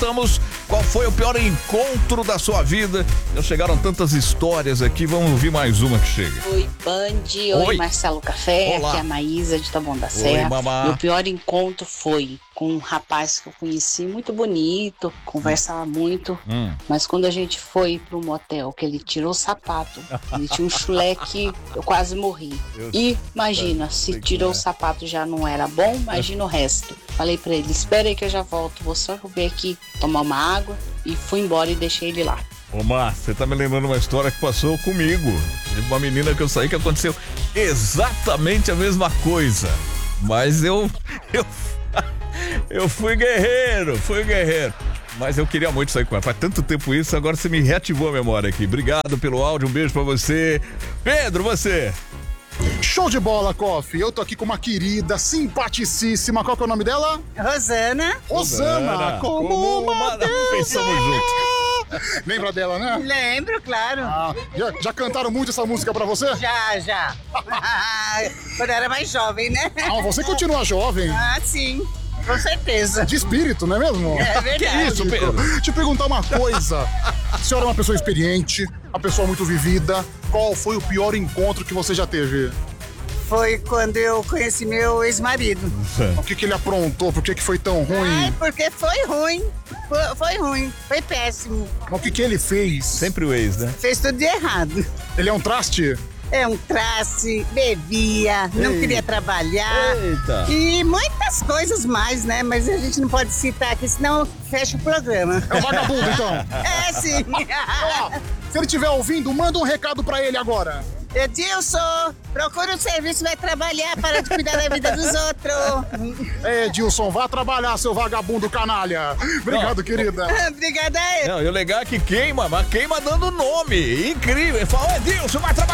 perguntamos qual foi o pior encontro da sua vida. Já chegaram tantas histórias aqui, vamos ouvir mais uma que chega. Oi, Band. Oi, Marcelo Café. Olá. Aqui é a Maísa de Taboão da Serra. mamá. Meu pior encontro foi com um rapaz que eu conheci, muito bonito, conversava muito, mas quando a gente foi pro motel, que ele tirou o sapato, ele tinha um chulé que eu quase morri. E imagina, se tirou o sapato já não era bom, imagina o resto. Falei pra ele, espera aí que eu já volto, vou só vir aqui tomar uma água, e fui embora e deixei ele lá. Ô, Márcio, você tá me lembrando uma história que passou comigo. De uma menina que eu saí que aconteceu exatamente a mesma coisa. Mas eu fui guerreiro. Mas eu queria muito sair com ela. Faz tanto tempo isso, agora você me reativou a memória aqui. Obrigado pelo áudio, um beijo pra você. Pedro, você. Show de bola, Coffee. Eu tô aqui com uma querida, simpaticíssima. Qual que é o nome dela? Rosana. Como uma Pensamos juntos. Lembra dela, né? Lembro, claro. Já cantaram muito essa música pra você? Já. Quando eu era mais jovem, né? Você continua jovem. Sim. Com certeza. De espírito, não é mesmo? É verdade. Que isso, Pedro? Te perguntar uma coisa. A senhora é uma pessoa experiente, uma pessoa muito vivida. Qual foi o pior encontro que você já teve? Foi quando eu conheci meu ex-marido. O que ele aprontou? Por que foi tão ruim? Porque foi ruim. Foi ruim. Foi péssimo. O que ele fez? Sempre o ex, né? Fez tudo de errado. Ele é um traste? É um traste, bebia, não queria trabalhar. Eita. E muitas coisas mais, né? Mas a gente não pode citar aqui, senão fecha o programa. É um vagabundo, então. É, sim. Ó, se ele estiver ouvindo, manda um recado pra ele agora. Edilson, procura um serviço, vai trabalhar, para de cuidar da vida dos outros. Edilson, vá trabalhar, seu vagabundo canalha. Obrigado, querida. Obrigada aí. Não, e o legal é que queima, mas queima dando nome. Incrível. Ele fala, Edilson, vai trabalhar.